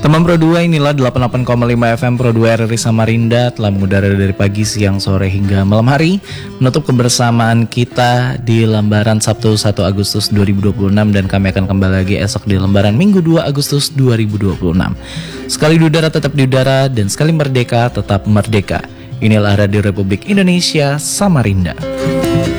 Teman Pro 2, inilah 88,5 FM Pro 2 RRI Samarinda telah mengudara dari pagi, siang, sore hingga malam hari, menutup kebersamaan kita di lembaran Sabtu 1 Agustus 2026, dan kami akan kembali lagi esok di lembaran Minggu 2 Agustus 2026. Sekali di udara tetap di udara, dan sekali merdeka tetap merdeka. Inilah Radio Republik Indonesia Samarinda.